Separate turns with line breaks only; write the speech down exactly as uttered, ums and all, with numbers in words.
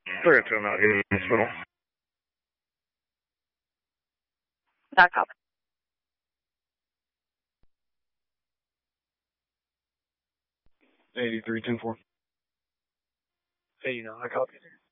They're going to him out here in the hospital.
That copy.
eighty-three ten four. eighty-nine, I copy.